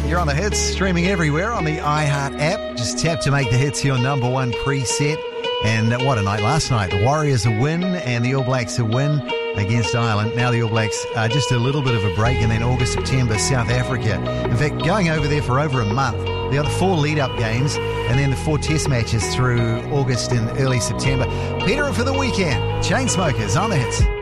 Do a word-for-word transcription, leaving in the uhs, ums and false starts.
You're on the hits, streaming everywhere on the iHeart app. Just tap to make the hits your number one preset. And what a night last night. The Warriors a win and the All Blacks a win against Ireland. Now the All Blacks are just a little bit of a break, and then August, September, South Africa. In fact, going over there for over a month. The other four lead-up games and then the four test matches through August and early September. Peter for the weekend. Chainsmokers on the hits.